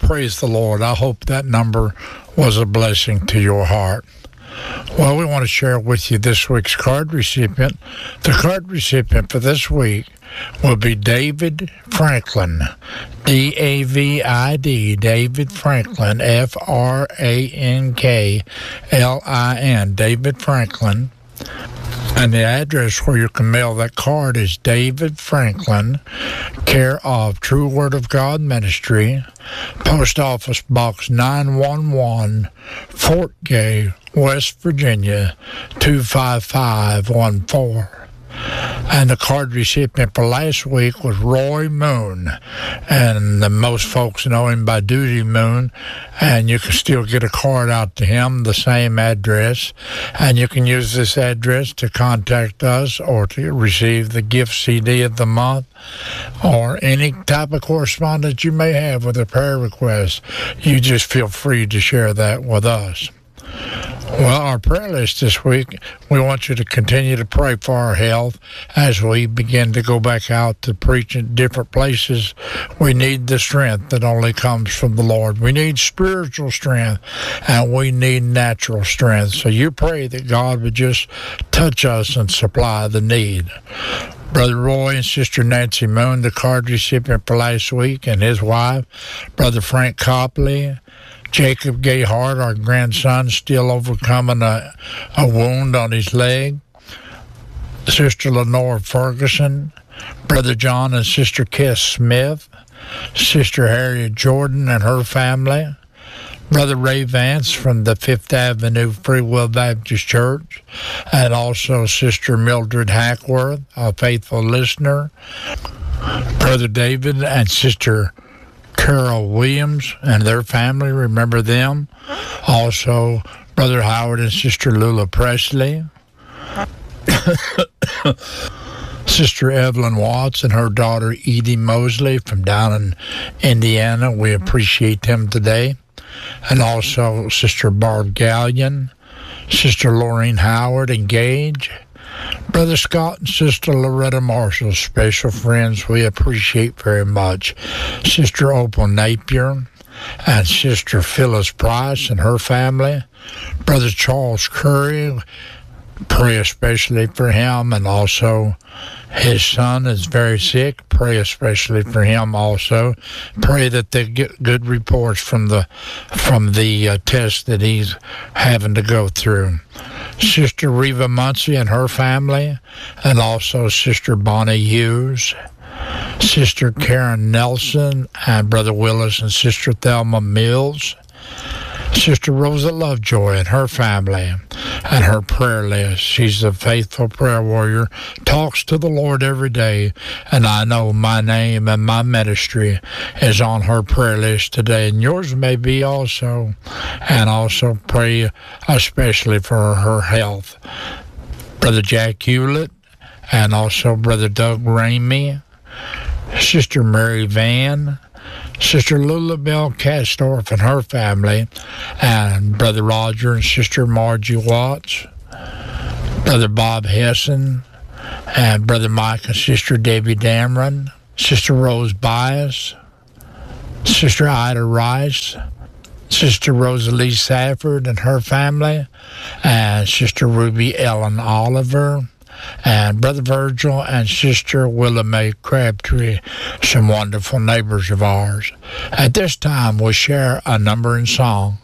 praise the Lord. I hope that number was a blessing to your heart. Well, we want to share with you this week's card recipient. The card recipient for this week will be David Franklin, D-A-V-I-D, David Franklin, F-R-A-N-K-L-I-N, David Franklin. And the address where you can mail that card is David Franklin, care of True Word of God Ministry, Post Office Box 911, Fort Gay, West Virginia, 25514. And the card recipient for last week was Roy Moon. And most folks know him by Duty Moon. And you can still get a card out to him, the same address. And you can use this address to contact us or to receive the gift CD of the month or any type of correspondence you may have with a prayer request. You just feel free to share that with us. Well, our prayer list this week, we want you to continue to pray for our health as we begin to go back out to preach in different places. We need the strength that only comes from the Lord. We need spiritual strength, and we need natural strength. So you pray that God would just touch us and supply the need. Brother Roy and Sister Nancy Moon, the card recipient for last week, and his wife, Brother Frank Copley, Jacob Gayhart, our grandson, still overcoming a wound on his leg. Sister Lenore Ferguson, Brother John and Sister Kess Smith, Sister Harriet Jordan and her family, Brother Ray Vance from the Fifth Avenue Free Will Baptist Church, and also Sister Mildred Hackworth, a faithful listener, Brother David and Sister Carol Williams and their family, remember them. Also, Brother Howard and Sister Lula Presley. Sister Evelyn Watts and her daughter Edie Mosley from down in Indiana. We appreciate them today. And also Sister Barb Gallion, Sister Laureen Howard and Gage, Brother Scott and Sister Loretta Marshall, special friends we appreciate very much. Sister Opal Napier and Sister Phyllis Price and her family. Brother Charles Curry, pray especially for him, and also his son is very sick. Pray especially for him also. Pray that they get good reports from the test that he's having to go through. Sister Reva Muncie and her family, and also Sister Bonnie Hughes, Sister Karen Nelson, and Brother Willis and Sister Thelma Mills, Sister Rosa Lovejoy and her family, and her prayer list. She's a faithful prayer warrior, talks to the Lord every day, and I know my name and my ministry is on her prayer list today, and yours may be also. And also pray especially for her health. Brother Jack Hewlett, and also Brother Doug Ramey, Sister Mary Van, Sister Lula Bell Castorf and her family, and Brother Roger and Sister Margie Watts, Brother Bob Hessen, and Brother Mike and Sister Debbie Dameron, Sister Rose Bias, Sister Ida Rice, Sister Rosalie Safford and her family, and Sister Ruby Ellen Oliver, and Brother Virgil and Sister Willa Mae Crabtree, some wonderful neighbors of ours. At this time, we'll share a number in song.